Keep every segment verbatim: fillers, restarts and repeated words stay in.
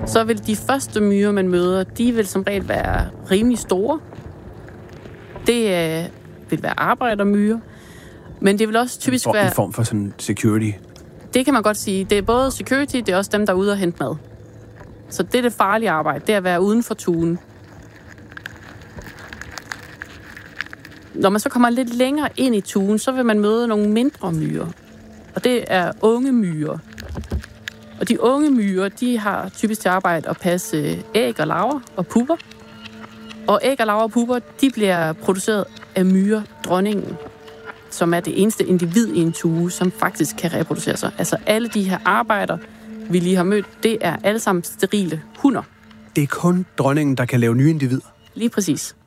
så vil de første myrer, man møder, de vil som regel være rimelig store. Det øh, vil være arbejdermyrer, men det vil også typisk for, være... En form for sådan security. Det kan man godt sige. Det er både security, det er også dem, der er ude og hente mad. Så det er det farlige arbejde, det er at være uden for tunen. Når man så kommer lidt længere ind i tunen, så vil man møde nogle mindre myrer. Og det er unge myrer. Og de unge myrer, de har typisk til arbejde at passe æg og larver og pupper. Og æg og larver og pupper, de bliver produceret af myrer, dronningen, som er det eneste individ i en tue, som faktisk kan reproducere sig. Altså alle de her arbejder, vi lige har mødt, det er alle sammen sterile hunder. Det er kun dronningen, der kan lave nye individer? Lige præcis.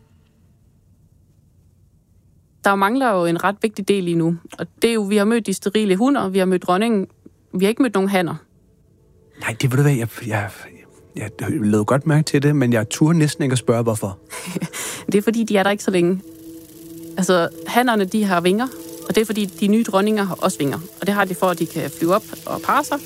Der mangler jo en ret vigtig del lige nu, og det er jo, vi har mødt de sterile hunder, vi har mødt dronningen, vi har ikke mødt nogen hanner. Nej, det ved du hvad, jeg, jeg, jeg, jeg lavede godt mærke til det, men jeg turde næsten ikke at spørge, hvorfor. Det er fordi, de er der ikke så længe. Altså, hannerne, de har vinger, og det er fordi, de nye dronninger har også vinger. Og det har de for, at de kan flyve op og parre sig.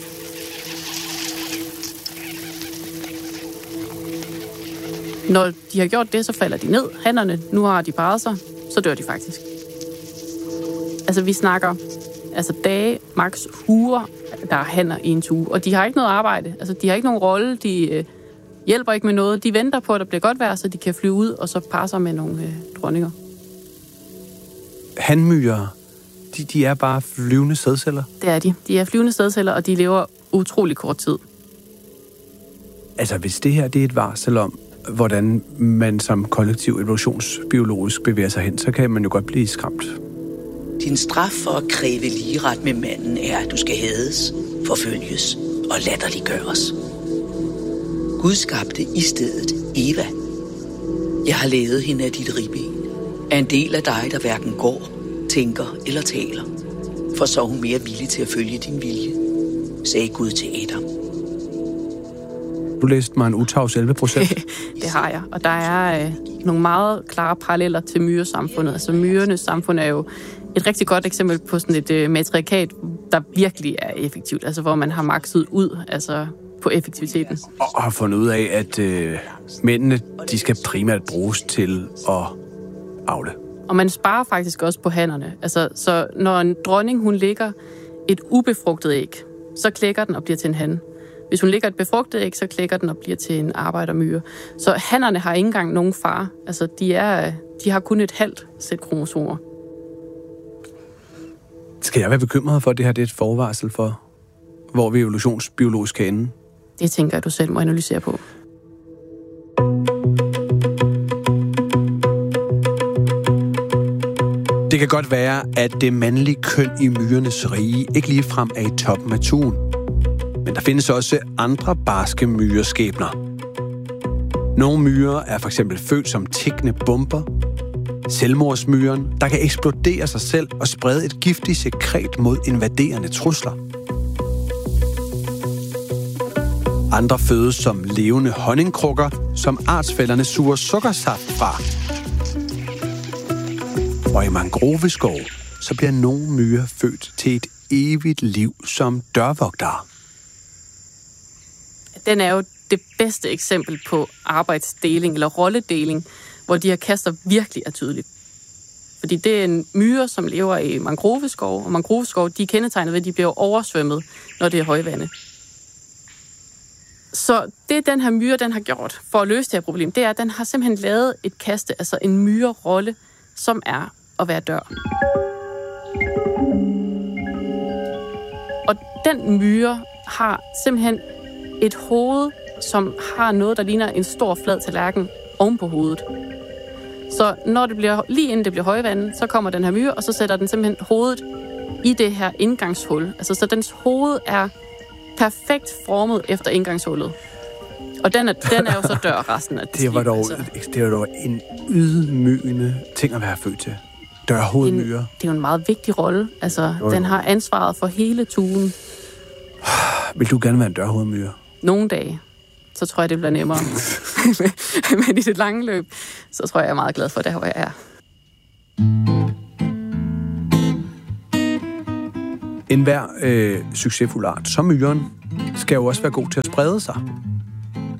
Når de har gjort det, så falder de ned. Hannerne, nu har de parret sig, så dør de faktisk. Altså, vi snakker altså dage, maks uger, der er hanner i en tue. Og de har ikke noget arbejde. Altså, de har ikke nogen rolle. De øh, hjælper ikke med noget. De venter på, at der bliver godt vejr, så de kan flyve ud og så parre sig med nogle øh, dronninger. Hanmyrer, de, de er bare flyvende sædceller? Det er de. De er flyvende sædceller, og de lever utrolig kort tid. Altså, hvis det her det er et varsel om, hvordan man som kollektiv evolutionsbiologisk bevæger sig hen, så kan man jo godt blive skræmt. Din straf for at kræve ligeret med manden er, at du skal hades, forfølges og latterliggøres. Gud skabte i stedet Eva. Jeg har lavet hende af dit ribben, af en del af dig, der hverken går, tænker eller taler. For så er hun mere villig til at følge din vilje, sagde Gud til Adam. Du læste mig en utavs elleve procent. Det har jeg, og der er øh, nogle meget klare paralleller til myresamfundet. Altså myrenes samfund er jo et rigtig godt eksempel på sådan et øh, matriarkat, der virkelig er effektivt, altså hvor man har makset ud altså på effektiviteten. Og har fundet ud af, at øh, mændene, de skal primært bruges til at avle. Og man sparer faktisk også på hannerne. Altså, så når en dronning, hun lægger et ubefrugtet æg, så klækker den og bliver til en han. Hvis hun lægger et befrugtet æg, så klækker den og bliver til en arbejdermyre. Så hannerne har ikke engang nogen far. Altså, de, er, de har kun et halvt sæt kromosomer. Skal jeg være bekymret for, at det her det er et forvarsel for, hvor vi evolutionsbiologisk kan ende? Det tænker jeg, du selv må analysere på. Det kan godt være, at det mandlige køn i myrenes rige ikke ligefrem er i toppen af tuen. Men der findes også andre barske myreskæbner. Nogle myrer er for eksempel født som tikkende bomber. Selvmordsmyren, der kan eksplodere sig selv og sprede et giftigt sekret mod invaderende trusler. Andre fødes som levende honningkrukker, som artsfællerne suger sukkersaft fra. Og i mangroveskov, så bliver nogle myrer født til et evigt liv som dørvogtere. Den er jo det bedste eksempel på arbejdsdeling eller rolledeling, hvor de her kaster virkelig er tydeligt. Fordi det er en myre, som lever i mangroveskov, og mangroveskov, de er kendetegnet ved, at de bliver oversvømmet, når det er højvande. Så det, den her myre, den har gjort for at løse det her problem, det er, at den har simpelthen lavet et kaste, altså en myrerolle, som er at være dør. Og den myre har simpelthen et hoved, som har noget, der ligner en stor flad tallerken oven på hovedet. Så når det bliver, lige inden det bliver højvande, så kommer den her myre, og så sætter den simpelthen hovedet i det her indgangshul. Altså, så dens hoved er perfekt formet efter indgangshullet. Og den er, den er jo så dør resten af det. Det var dog, altså. det var dog en ydmygende ting at være født til. Dørhovedmyre. Det er jo en meget vigtig rolle. Altså, jo, jo. Den har ansvaret for hele tuen. Vil du gerne være en dørhovedmyre? Nogle dage. Så tror jeg, det bliver nemmere. Men i det lange løb, så tror jeg, jeg er meget glad for det her, hvor jeg er. En hver øh, succesfuld art, som myren, skal jo også være god til at sprede sig.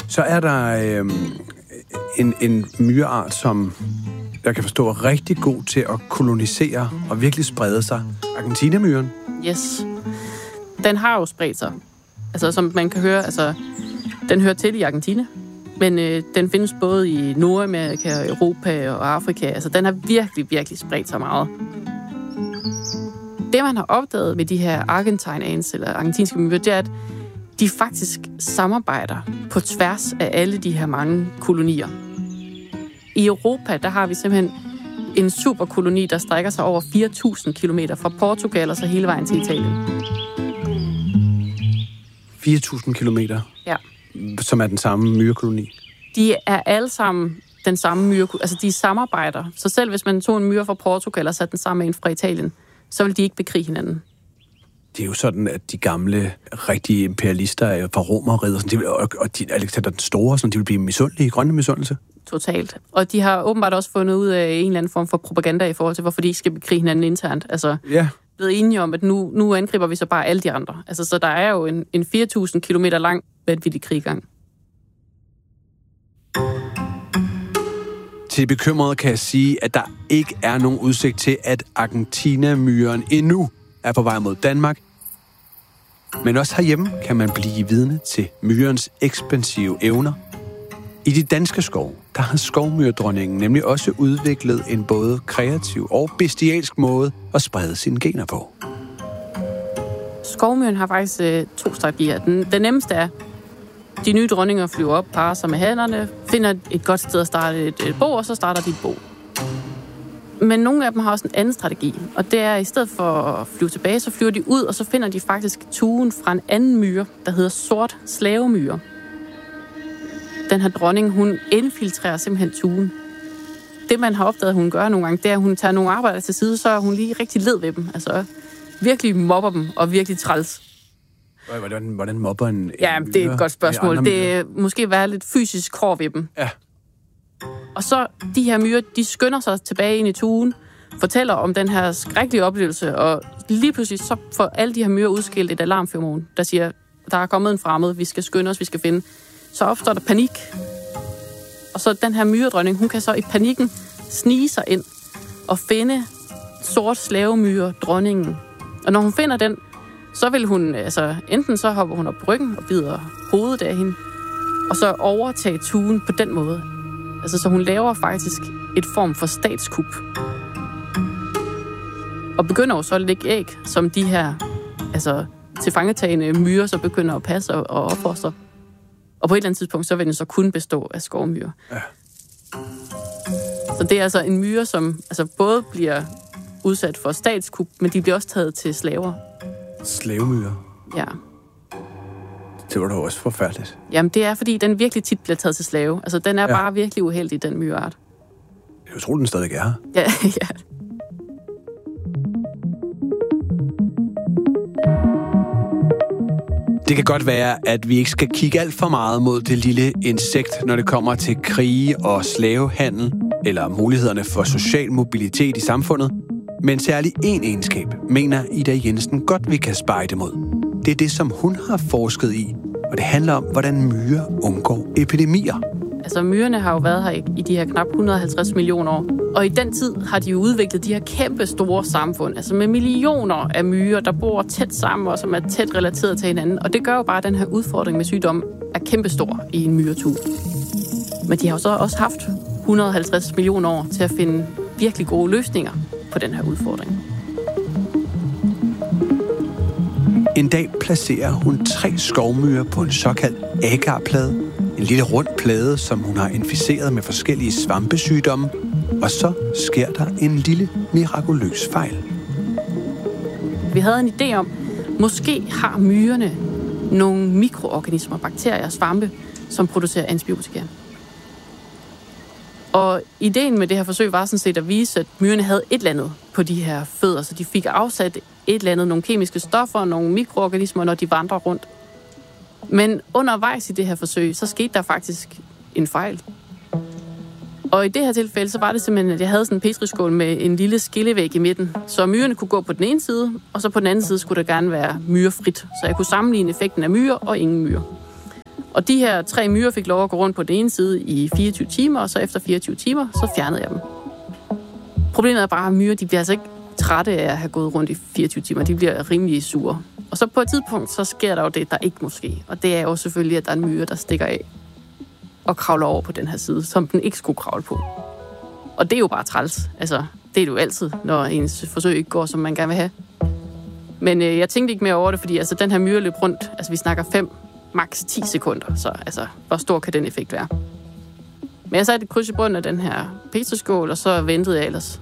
Så er der øh, en, en myreart, som jeg kan forstå er rigtig god til at kolonisere og virkelig sprede sig. Argentinemyren. Yes. Den har jo spredt sig. Altså, som man kan høre, altså, den hører til i Argentina. Men øh, den findes både i Nordamerika, Europa og Afrika. Altså, den har virkelig, virkelig spredt sig meget. Det, man har opdaget med de her Argentine ants, eller argentinske myrer, det er, at de faktisk samarbejder på tværs af alle de her mange kolonier. I Europa, der har vi simpelthen en superkoloni, der strækker sig over fire tusind kilometer fra Portugal og så hele vejen til Italien. fire tusind kilometer? Ja. Som er den samme myrekoloni? De er alle sammen den samme myrekoloni. Altså, de samarbejder. Så selv hvis man tog en myre fra Portugal og satte den sammen med en fra Italien, så vil de ikke bekrige hinanden. Det er jo sådan, at de gamle, rigtige imperialister fra Romerriget, og, og de, Alexander den Store, sådan, de vil blive misundelige, grønne misundelse. Totalt. Og de har åbenbart også fundet ud af en eller anden form for propaganda i forhold til, hvorfor de ikke skal bekrige hinanden internt. Altså, ja. Blevet enige om, at nu, nu angriber vi så bare alle de andre. Altså, så der er jo en, en fire tusind kilometer lang vanvittig krig i gang. Til bekymrede kan jeg sige, at der ikke er nogen udsigt til, at Argentina-myren endnu er på vej mod Danmark. Men også herhjemme kan man blive vidne til myrens ekspansive evner. I de danske skove, der har skovmyrdronningen nemlig også udviklet en både kreativ og bestialsk måde at sprede sine gener på. Skovmyren har faktisk øh, to strategier. Den, den nemmeste er, de nye dronninger flyver op, parer sig med hannerne, finder et godt sted at starte et, et bo, og så starter de et bo. Men nogle af dem har også en anden strategi, og det er, at i stedet for at flyve tilbage, så flyver de ud, og så finder de faktisk tuen fra en anden myre, der hedder sort slavemyre. Den her dronning, hun infiltrerer simpelthen tuen. Det, man har opdaget, hun gør nogle gange, det er, at hun tager nogle arbejder til side, så er hun lige rigtig led ved dem. Altså virkelig mobber dem, og virkelig træls. Hvordan, hvordan mobber en, en Ja, det er et godt spørgsmål. Det er måske være lidt fysisk hård ved dem. Ja. Og så de her myrer, de skynder sig tilbage ind i tuen, fortæller om den her skrækkelige oplevelse, og lige pludselig så får alle de her myrer udskilt et alarmfyrmon, der siger, der er kommet en fremmed, vi skal skynde os, vi skal finde. Så opstår der panik. Og så den her myredronning, hun kan så i panikken snige sig ind og finde sort slavemyre dronningen. Og når hun finder den, så vil hun, altså enten så hopper hun op på ryggen og bider hovedet af hende, og så overtage tuen på den måde. Altså så hun laver faktisk et form for statskup. Og begynder jo så at lægge æg, som de her altså tilfangetagende myrer så begynder at passe og opfostre. Og på et eller andet tidspunkt, så vil den så kun bestå af skovmyrer. Ja. Så det er altså en myre, som altså både bliver udsat for statskup, men de bliver også taget til slaver. Slavemyrer? Ja. Det var da også forfærdeligt. Jamen, det er, fordi den virkelig tit bliver taget til slave. Altså, den er ja. bare virkelig uheldig, den myreart. Jeg tror, den stadig er. Ja, ja. Det kan godt være, at vi ikke skal kigge alt for meget mod det lille insekt, når det kommer til krige og slavehandel, eller mulighederne for social mobilitet i samfundet. Men særligt én egenskab mener Ida Jensen godt, vi kan spejde mod. Det er det, som hun har forsket i, og det handler om, hvordan myrer undgår epidemier. Altså, myrerne har jo været her i de her knap et hundrede og halvtreds millioner år. Og i den tid har de jo udviklet de her kæmpe store samfund, altså med millioner af myrer, der bor tæt sammen og som er tæt relateret til hinanden. Og det gør jo bare, at den her udfordring med sygdom er kæmpestor i en myretue. Men de har jo så også haft et hundrede og halvtreds millioner år til at finde virkelig gode løsninger på den her udfordring. En dag placerer hun tre skovmyrer på en såkaldt agarplade. En lille rund plade, som hun har inficeret med forskellige svampesygdomme. Og så sker der en lille mirakuløs fejl. Vi havde en idé om, måske har myrerne nogle mikroorganismer, bakterier og svampe, som producerer antibiotika. Og ideen med det her forsøg var sådan set at vise, at myrerne havde et eller andet på de her fødder, så de fik afsat et eller andet, nogle kemiske stoffer, nogle mikroorganismer, når de vandrer rundt. Men undervejs i det her forsøg, så skete der faktisk en fejl. Og i det her tilfælde, så var det simpelthen, at jeg havde sådan en petriskål med en lille skillevæg i midten, så myrerne kunne gå på den ene side, og så på den anden side skulle der gerne være myrefrit, så jeg kunne sammenligne effekten af myrer og ingen myrer. Og de her tre myrer fik lov at gå rundt på den ene side i fireogtyve timer, og så efter fireogtyve timer, så fjernede jeg dem. Problemet er bare, at myrer, de bliver altså ikke trætte af at have gået rundt i fireogtyve timer. De bliver rimelig sure. Og så på et tidspunkt, så sker der jo det, der ikke må ske. Og det er jo selvfølgelig, at der er en myre, der stikker af og kravler over på den her side, som den ikke skulle kravle på. Og det er jo bare træls. Altså, det er det jo altid, når ens forsøg ikke går, som man gerne vil have. Men øh, jeg tænkte ikke mere over det, fordi altså, den her myre løb rundt, altså vi snakker fem, maks ti sekunder, så altså, hvor stor kan den effekt være? Men jeg satte et kryds i bunden af den her petriskål, og så ventede jeg ellers.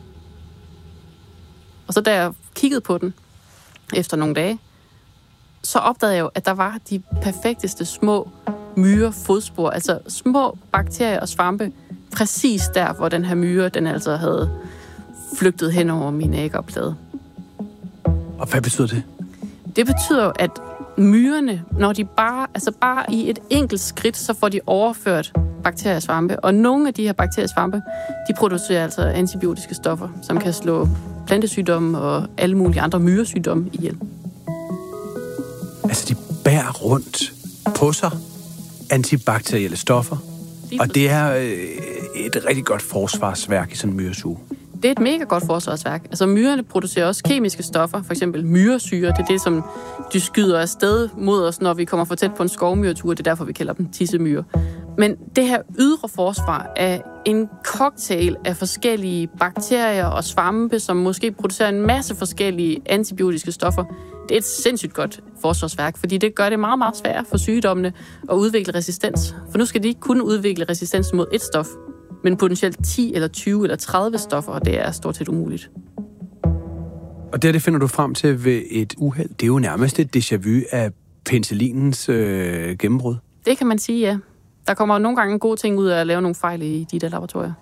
Og så da jeg kiggede på den, efter nogle dage, så opdagede jeg jo, at der var de perfekteste små myrefodspor, altså små bakterier og svampe, præcis der, hvor den her myre, den altså havde flygtet hen over min æggeoplade. Og hvad betyder det? Det betyder jo, at myrerne, når de bare, altså bare i et enkelt skridt, så får de overført bakterier og svampe. Og nogle af de her bakterier og svampe, de producerer altså antibiotiske stoffer, som kan slå plantesygdomme og alle mulige andre myresygdomme ihjel. Altså, de bærer rundt på sig antibakterielle stoffer, og det er øh, et rigtig godt forsvarsværk i sådan en myresuge. Det er et mega godt forsvarsværk. Altså, myrerne producerer også kemiske stoffer, for eksempel myresyre. Det er det, som de skyder afsted mod os, når vi kommer for tæt på en skovmyretur. Det er derfor, vi kalder dem tissemyre. Men det her ydre forsvar er en cocktail af forskellige bakterier og svampe, som måske producerer en masse forskellige antibiotiske stoffer. Det er et sindssygt godt forsvarsværk, fordi det gør det meget, meget svært for sygdommene at udvikle resistens. For nu skal de ikke kun udvikle resistens mod et stof, men potentielt ti eller tyve eller tredive stoffer, og det er stort set umuligt. Og det, det finder du frem til ved et uheld. Det er jo nærmest et déjà vu af penicillinens øh, gennembrud. Det kan man sige, ja. Der kommer nogle gange gode ting ud af at lave nogle fejl i de der laboratorier.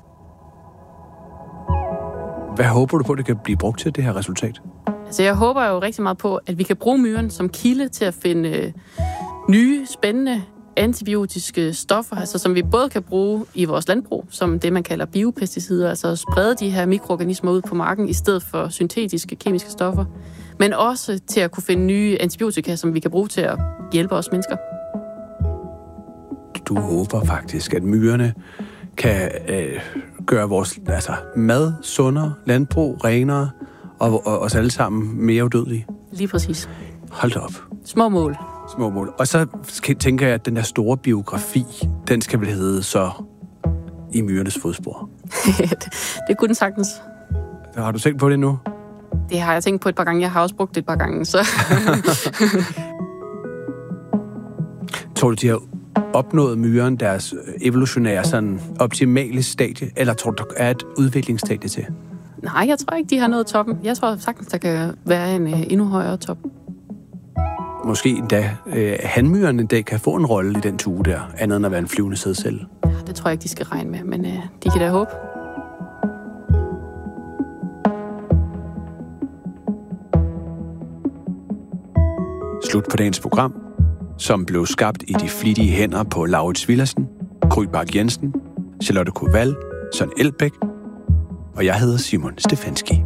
Hvad håber du på, det kan blive brugt til, det her resultat? Altså, jeg håber jo rigtig meget på, at vi kan bruge myren som kilde til at finde øh, nye, spændende antibiotiske stoffer, altså som vi både kan bruge i vores landbrug, som det, man kalder biopesticider, altså at sprede de her mikroorganismer ud på marken, i stedet for syntetiske kemiske stoffer, men også til at kunne finde nye antibiotika, som vi kan bruge til at hjælpe os mennesker. Du håber faktisk, at myrerne kan øh, gøre vores altså, mad sundere, landbrug renere, og, og os alle sammen mere udødelige. Lige præcis. Hold da op. Små mål. Små mål. Og så tænker jeg, at den der store biografi, den skal vel hedde så I myrernes fodspor. det, det kunne den sagtens. Har du tænkt på det nu? Det har jeg tænkt på et par gange. Jeg har også brugt det et par gange, så... Tror du, de har opnået myren deres evolutionære sådan optimale stadie, eller tror du, der er et udviklingsstadie til? Nej, jeg tror ikke, de har nået toppen. Jeg tror sagtens, der kan være en uh, endnu højere top. Måske endda øh, hanmyrerne en dag kan få en rolle i den tue der, andet end at være en flyvende sædcelle. Ja, det tror jeg ikke, de skal regne med, men uh, de kan da håbe. Slut på dagens program, som blev skabt i de flittige hænder på Laurits Villersen, Gry Bak Jensen, Charlotte Koval, Søren Elbæk, og jeg hedder Simon Stefanski.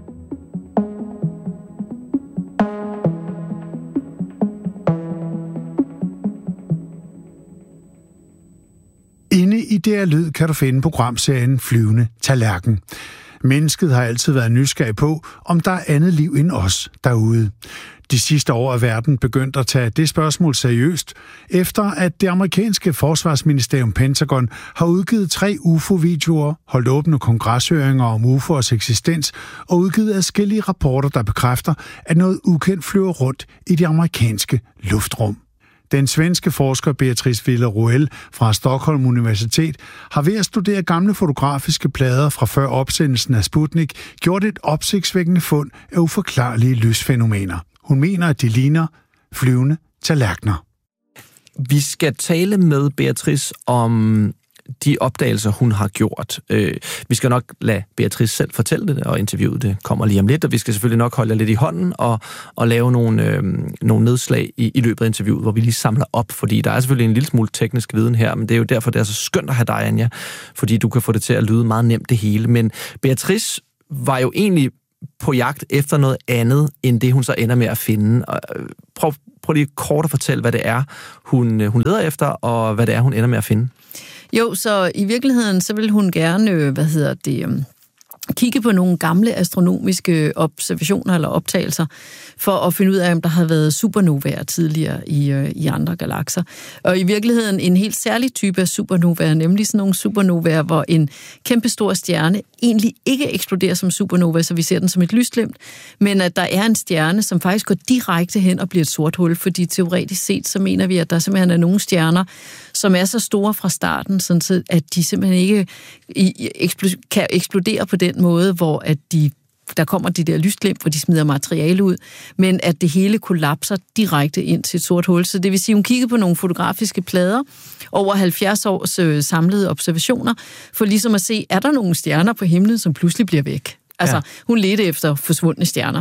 Inde i D R Lyd kan du finde programserien Flyvende Tallerken. Mennesket har altid været nysgerrig på, om der er andet liv end os derude. De sidste år er verden begyndt at tage det spørgsmål seriøst, efter at det amerikanske forsvarsministerium Pentagon har udgivet tre U F O-videoer, holdt åbne kongreshøringer om U F O'ers eksistens og udgivet adskillige rapporter, der bekræfter, at noget ukendt flyver rundt i det amerikanske luftrum. Den svenske forsker Beatrice Villarroel fra Stockholm Universitet har ved at studere gamle fotografiske plader fra før opsendelsen af Sputnik gjort et opsigtsvækkende fund af uforklarlige lysfænomener. Hun mener, at de ligner flyvende tallerkener. Vi skal tale med Beatrice om de opdagelser, hun har gjort. Øh, vi skal nok lade Beatrice selv fortælle det, og interviewet det kommer lige om lidt, og vi skal selvfølgelig nok holde lidt i hånden og, og lave nogle, øh, nogle nedslag i, i løbet af interviewet, hvor vi lige samler op, fordi der er selvfølgelig en lille smule teknisk viden her, men det er jo derfor, det er så skønt at have dig, Anja, fordi du kan få det til at lyde meget nemt det hele. Men Beatrice var jo egentlig på jagt efter noget andet, end det hun så ender med at finde. Prøv, prøv lige kort at fortælle, hvad det er, hun, hun leder efter, og hvad det er, hun ender med at finde. Jo, så i virkeligheden, så vil hun gerne, hvad hedder det, kigge på nogle gamle astronomiske observationer eller optagelser, for at finde ud af, om der har været supernovaer tidligere i, øh, i andre galakser. Og i virkeligheden en helt særlig type af supernovaer, nemlig sådan nogle supernovaer, hvor en kæmpestor stjerne egentlig ikke eksploderer som supernova, så vi ser den som et lysglimt, men at der er en stjerne, som faktisk går direkte hen og bliver et sort hul, fordi teoretisk set, så mener vi, at der simpelthen er nogle stjerner, som er så store fra starten, sådan at de simpelthen ikke kan eksplodere på den måde, hvor at de, der kommer de der lysglimt, hvor de smider materiale ud, men at det hele kollapser direkte ind til et sort hul. Så det vil sige, hun kiggede på nogle fotografiske plader over halvfjerds års øh, samlede observationer, for ligesom at se, er der nogle stjerner på himlen, som pludselig bliver væk? Altså, ja. Hun ledte efter forsvundne stjerner.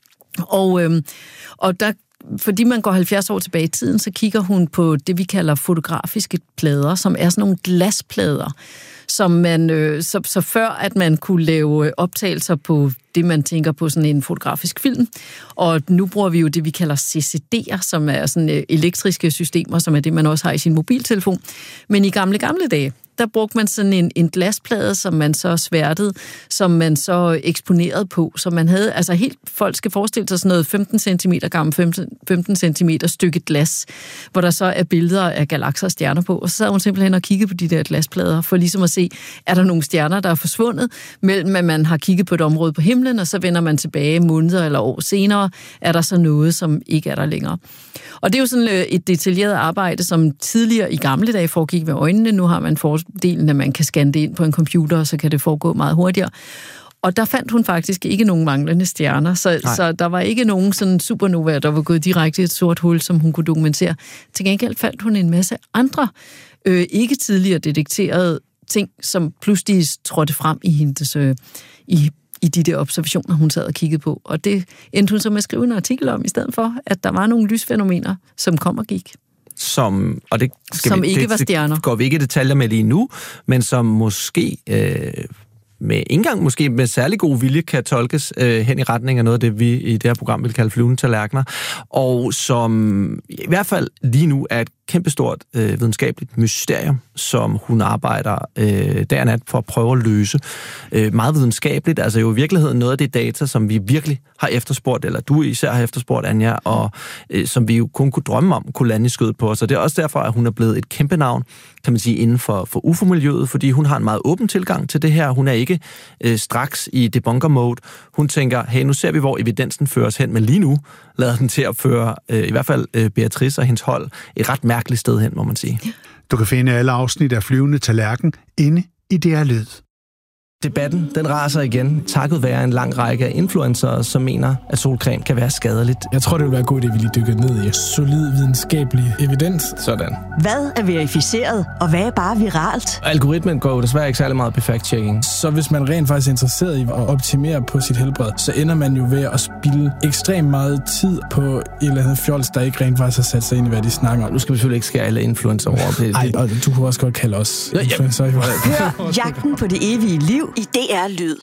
Og, øh, og der fordi man går halvfjerds år tilbage i tiden, så kigger hun på det, vi kalder fotografiske plader, som er sådan nogle glasplader, som man, øh, så, så før at man kunne lave optagelser på det, man tænker på sådan en fotografisk film. Og nu bruger vi jo det, vi kalder C C D'er, som er sådan øh, elektriske systemer, som er det, man også har i sin mobiltelefon. Men i gamle, gamle dage, der brugte man sådan en, en glasplade, som man så sværtede, som man så eksponerede på. Så man havde, altså helt, folk skal forestille sig sådan noget femten centimeter gammel, femten centimeter stykke glas, hvor der så er billeder af galakser og stjerner på. Og så sad hun simpelthen og kiggede på de der glasplader, for ligesom at se, er der nogle stjerner, der er forsvundet, mellem at man har kigget på et område på himlen, og så vender man tilbage måneder eller år senere, er der så noget, som ikke er der længere. Og det er jo sådan et detaljeret arbejde, som tidligere i gamle dage foregik ved øjnene. Nu har man fordelen, at man kan scanne det ind på en computer, og så kan det foregå meget hurtigere. Og der fandt hun faktisk ikke nogen manglende stjerner, så, så der var ikke nogen sådan supernova, der var gået direkte i et sort hul, som hun kunne dokumentere. Til gengæld fandt hun en masse andre, øh, ikke tidligere detekterede ting, som pludselig trådte frem i hendes øh, i i de der observationer, hun sad og kiggede på. Og det endte hun så med at skrive en artikel om, i stedet for, at der var nogle lysfænomener, som kom og gik. Som, og det skal som vi, ikke det, var stjerner. Det går vi ikke i detaljer med lige nu, men som måske... Øh med ikke engang måske med særlig god vilje kan tolkes øh, hen i retning af noget af det, vi i det her program vil kalde flyvende tallerkener, og som i hvert fald lige nu er et kæmpestort øh, videnskabeligt mysterium, som hun arbejder øh, dag og nat for at prøve at løse. Øh, meget videnskabeligt, altså jo i virkeligheden noget af det data, som vi virkelig har efterspurgt, eller du især har efterspurgt, Anja, og øh, som vi jo kun kunne drømme om, kunne lande i skødet på os. Og det er også derfor, at hun er blevet et kæmpe navn, kan man sige, inden for, for U F O-miljøet, fordi hun har en meget åben tilgang til det her. Hun er ikke øh, straks i debunker-mode. Hun tænker, hey, nu ser vi, hvor evidensen fører os hen, men lige nu lader den til at føre, øh, i hvert fald øh, Beatrice og hendes hold, et ret mærkeligt sted hen, må man sige. Du kan finde alle afsnit af Flyvende Tallerken inde i D R Lyd. Debatten, den raser igen, takket være en lang række af influencere, som mener, at solcreme kan være skadeligt. Jeg tror, det vil være godt, at vi lige dykker ned i solid videnskabelig evidens. Sådan. Hvad er verificeret, og hvad er bare viralt? Algoritmen går jo desværre ikke særlig meget på fact-checking. Så hvis man rent faktisk er interesseret i at optimere på sit helbred, så ender man jo ved at spilde ekstremt meget tid på et eller andet fjols, der ikke rent faktisk har sat sig ind i, hvad de snakker om. Nu skal vi selvfølgelig ikke skære alle influencer over. Nej, og du kunne også godt kalde os ja, influencer. Hør Jagten på det evige liv i D R Lyd.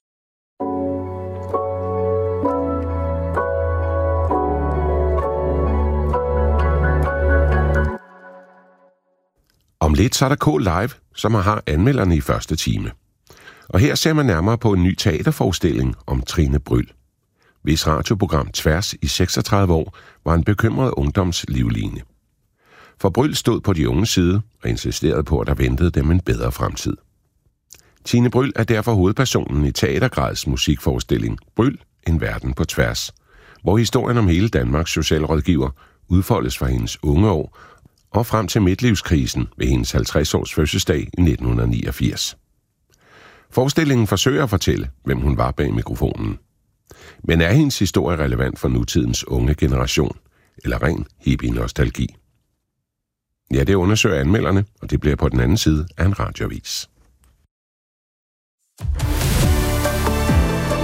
Om lidt så er der K Live, som har anmelderne i første time. Og her ser man nærmere på en ny teaterforestilling om Trine Bryl, hvis radioprogram Tværs i seksogtredive år var en bekymret ungdomslivline. For Bryl stod på de unge side og insisterede på, at der ventede dem en bedre fremtid. Tine Bryl er derfor hovedpersonen i Teatergrads musikforestilling Bryl, en verden på tværs, hvor historien om hele Danmarks socialrådgiver udfoldes fra hendes unge år og frem til midtlivskrisen ved hendes halvtreds års fødselsdag i nitten niogfirs. Forestillingen forsøger at fortælle, hvem hun var bag mikrofonen. Men er hendes historie relevant for nutidens unge generation, eller ren hippie-nostalgi? Ja, det undersøger anmelderne, og det bliver på den anden side af en radioavis.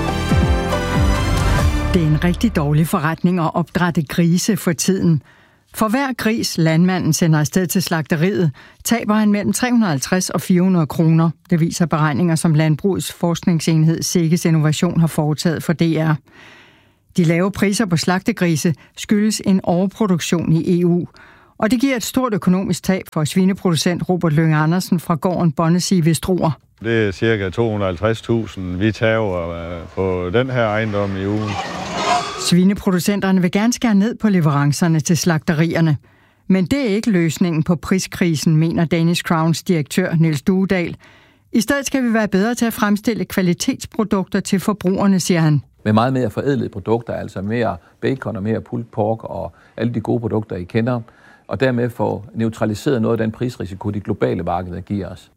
Det er en rigtig dårlig forretning at opdrætte grise for tiden. For hver gris landmanden sender afsted til slagteriet, taber han mellem tre hundrede og halvtreds og fire hundrede kroner. Det viser beregninger, som Landbrugets forskningsenhed Sikkes Innovation har foretaget for D R. De lave priser på slagtegrise skyldes en overproduktion i E U, og det giver et stort økonomisk tab for svineproducent Robert Lønge Andersen fra gården Bonnesig ved Struer. Det er cirka to hundrede og halvtreds tusind, vi tager på den her ejendom i ugen. Svineproducenterne vil gerne skære ned på leverancerne til slagterierne. Men det er ikke løsningen på priskrisen, mener Danish Crowns direktør Niels Duedal. I stedet skal vi være bedre til at fremstille kvalitetsprodukter til forbrugerne, siger han. Med meget mere forædlede produkter, altså mere bacon og mere pulled pork og alle de gode produkter, I kender, og dermed få neutraliseret noget af den prisrisiko, de globale markeder giver os.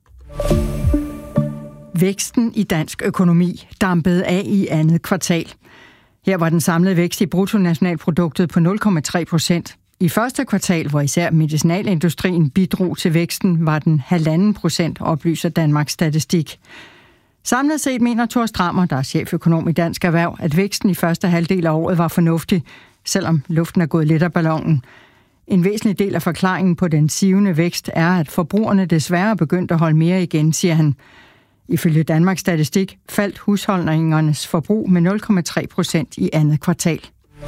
Væksten i dansk økonomi dampede af i andet kvartal. Her var den samlede vækst i bruttonationalproduktet på nul komma tre procent. I første kvartal, hvor især medicinalindustrien bidrog til væksten, var den halvanden procent, oplyser Danmarks Statistik. Samlet set mener Thor Strammer, der er cheføkonom i Dansk Erhverv, at væksten i første halvdel af året var fornuftig, selvom luften er gået lidt af ballonen. En væsentlig del af forklaringen på den sivende vækst er, at forbrugerne desværre er begyndt at holde mere igen, siger han. Ifølge Danmarks Statistik faldt husholdningernes forbrug med nul komma tre procent i andet kvartal.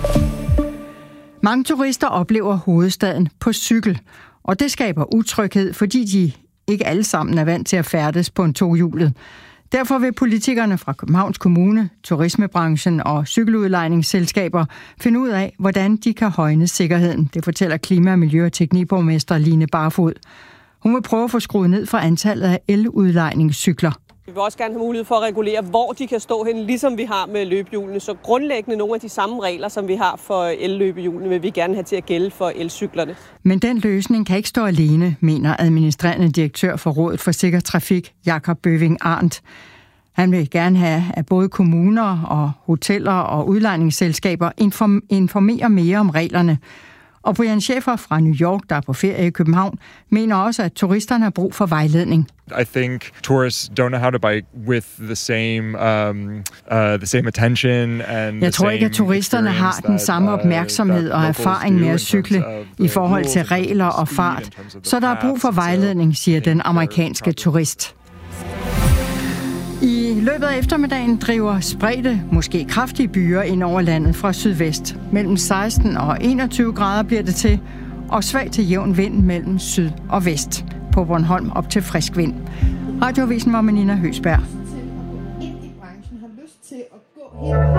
Mange turister oplever hovedstaden på cykel, og det skaber utryghed, fordi de ikke alle sammen er vant til at færdes på en tohjulet. Derfor vil politikerne fra Københavns Kommune, turismebranchen og cykeludlejningsselskaber finde ud af, hvordan de kan højne sikkerheden. Det fortæller klima-, miljø- og teknikborgmester Line Barfod. Hun vil prøve at få skruet ned for antallet af el-udlejningscykler. Vi vil også gerne have mulighed for at regulere, hvor de kan stå hen, ligesom vi har med løbehjulene. Så grundlæggende nogle af de samme regler, som vi har for el-løbehjulene, vil vi gerne have til at gælde for elcyklerne. Men den løsning kan ikke stå alene, mener administrerende direktør for Rådet for Sikker Trafik, Jakob Bøving Arndt. Han vil gerne have, at både kommuner og hoteller og udlejningsselskaber inform- informerer mere om reglerne. Og Brian Schäfer fra New York, der er på ferie i København, mener også, at turisterne har brug for vejledning. I think tourists don't know how to bike with the same um, uh, the same attention and Jeg tror ikke, at turisterne har den samme opmærksomhed og erfaring med at cykle i forhold til regler og fart. Så der er brug for vejledning, siger den amerikanske turist. I løbet af eftermiddagen driver spredte, måske kraftige byer ind over landet fra sydvest. Mellem seksten og enogtyve grader bliver det til, og svag til jævn vind mellem syd og vest. På Bornholm op til frisk vind. Radioavisen var med Nina Høsberg.